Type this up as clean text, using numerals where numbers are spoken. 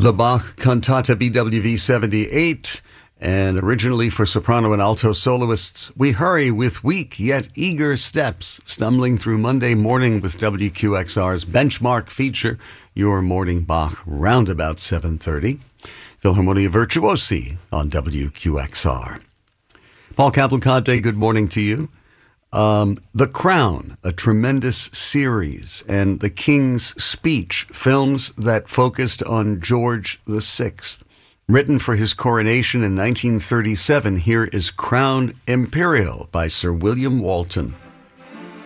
The Bach Cantata BWV 78, and originally for soprano and alto soloists, we hurry with weak yet eager steps, stumbling through Monday morning with WQXR's benchmark feature, Your Morning Bach, round about 7:30. Philharmonia Virtuosi on WQXR. Paul Cavalcante, good morning to you. The Crown, a tremendous series, and The King's Speech, films that focused on George VI. Written for his coronation in 1937, here is Crown Imperial by Sir William Walton.